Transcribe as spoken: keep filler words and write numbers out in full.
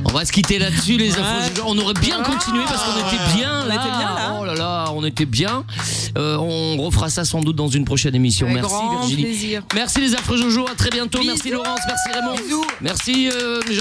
On va se quitter là-dessus, les infos. Ouais. On aurait bien continué parce qu'on était bien là. On était bien là. Oh là là, on était bien. Euh, on refera ça sans doute dans une prochaine émission. Avec merci grand Virginie. plaisir. Merci les affreux Jojo. À très bientôt. Bisous. Merci Laurence. Merci Raymond. Bisous. Merci. Euh,